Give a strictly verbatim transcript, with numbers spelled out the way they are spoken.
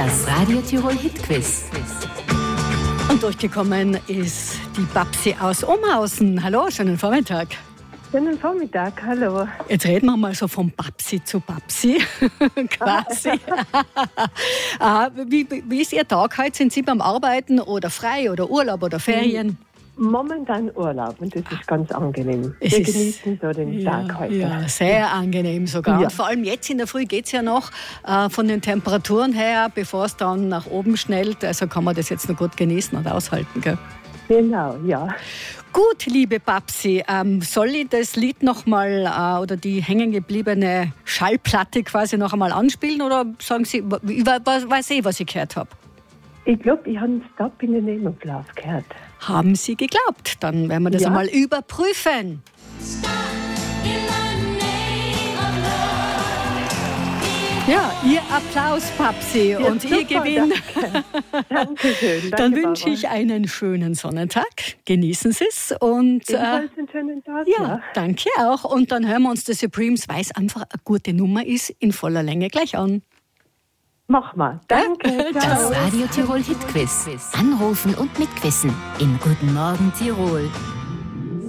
Das Radio Tirol Hitquiz. Und durchgekommen ist die Babsi aus Umhausen. Hallo, schönen Vormittag. Schönen Vormittag, hallo. Jetzt reden wir mal so von Babsi zu Babsi, quasi. ah, wie, wie ist Ihr Tag heute? Sind Sie beim Arbeiten oder frei oder Urlaub oder Ferien? Momentan Urlaub und das ist ganz angenehm. Es Wir ist, genießen so den ja, Tag heute. Ja, sehr angenehm sogar. Ja. Und vor allem jetzt in der Früh geht es ja noch äh, von den Temperaturen her, bevor es dann nach oben schnellt. Also kann man das jetzt noch gut genießen und aushalten. Gell? Genau, ja. Gut, liebe Babsi, ähm, soll ich das Lied nochmal äh, oder die hängen gebliebene Schallplatte quasi noch einmal anspielen oder sagen Sie, ich weiß eh, was ich gehört habe? Ich glaube, ich habe Stop in the Name of Love gehört. Haben Sie geglaubt? Dann werden wir das Ja. einmal überprüfen. Ja, Ihr Applaus, Babsi, Ja, und Ihr super, Gewinn. Danke. Dankeschön. Danke, Dann wünsche Barbara. ich einen schönen Sonnentag. Genießen Sie es. Und äh, Ebenfalls einen schönen Tag. ja, danke auch. Und dann hören wir uns The Supremes, weil es einfach eine gute Nummer ist, in voller Länge gleich an. Mach mal. Danke. Das Ciao. Radio Tirol Hitquiz. Anrufen und mitquissen. In Guten Morgen Tirol.